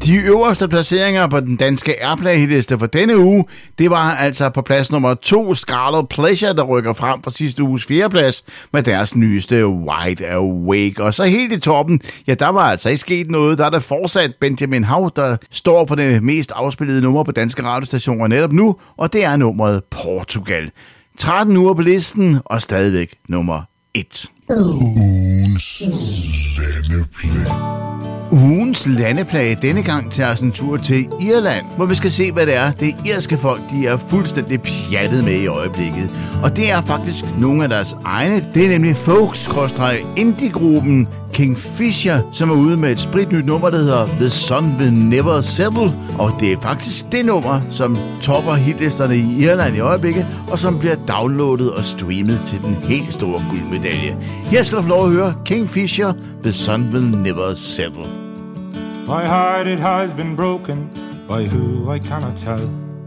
De øverste placeringer på den danske Airplay-hitliste for denne uge, det var altså på plads nummer 2 Scarlet Pleasure, der rykker frem fra sidste uges 4. plads med deres nyeste Wide Awake. Og så helt i toppen, ja, der var altså ikke sket noget. Der er der fortsat Benjamin Hav, der står for det mest afspillede nummer på danske radiostationer netop nu, og det er nummeret Portugal. 13 uger på listen, og stadigvæk nummer 1. Ugens landeplage. Ugens landeplage denne gang tager os en tur til Irland, hvor vi skal se, hvad det er, det irske folk de er fuldstændig pjattet med i øjeblikket. Og det er faktisk nogle af deres egne. Det er nemlig folk-indie-gruppen Kingfisher, som er ude med et spritnyt nummer, der hedder The Sun Will Never Settle. Og det er faktisk det nummer, som topper hitlisterne i Irland i øjeblikket, og som bliver downloadet og streamet til den helt store guldmedalje. Her skal du få lov at høre Kingfisher, The Sun Will Never Settle. My heart, it has been broken by who I cannot tell.